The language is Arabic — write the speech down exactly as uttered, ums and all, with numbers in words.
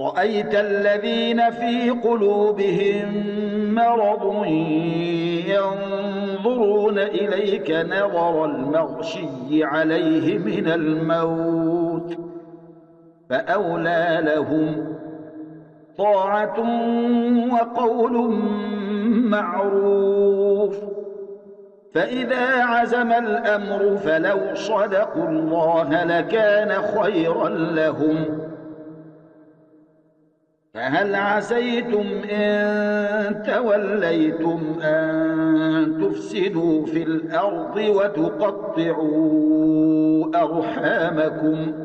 رأيت الذين في قلوبهم مرض ينظرون إليك نظر المغشي عليه من الموت فأولى لهم طاعة وقول معروف. فإذا عزم الأمر فلو صدقوا الله لكان خيرا لهم. فهل عسيتم إن توليتم أن تفسدوا في الأرض وتقطعوا أرحامكم